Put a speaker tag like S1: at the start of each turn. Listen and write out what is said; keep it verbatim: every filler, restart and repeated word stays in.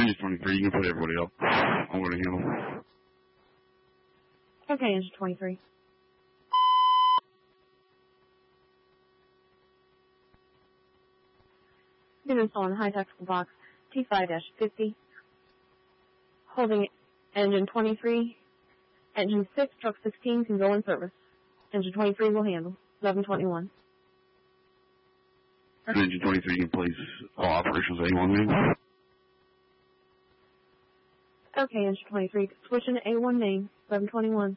S1: Engine twenty-three, you can put everybody up. I'm going to handle.
S2: Okay, engine twenty-three. Been installing high tactical box T five fifty. Holding engine twenty-three. Engine six, truck sixteen can go in service. Engine twenty-three will handle. eleven twenty-one.
S1: Engine twenty-three, you can place all operations A one main.
S2: Okay, engine twenty-three, switching to A one main, eleven twenty-one.